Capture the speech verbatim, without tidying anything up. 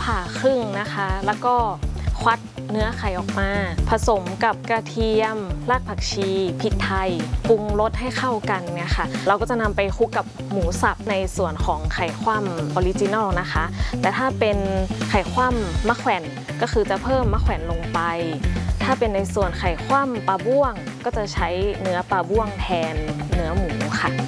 ผ่าครึ่งนะคะแล้วก็ควักเนื้อไข่ออกมาผสมกับกระเทียมรากผักชีพริกไทยปรุงรสให้เข้ากันเนี่ยค่ะเราก็จะนำไปคลุกกับหมูสับในส่วนของไข่คว่ำออริจินอลนะคะแต่ถ้าเป็นไข่คว่ำมะแขวนก็คือจะเพิ่มมะแขวนลงไปถ้าเป็นในส่วนไข่คว่ำปลาบ้วงก็จะใช้เนื้อปลาบ้วงแทนเนื้อหมูค่ะ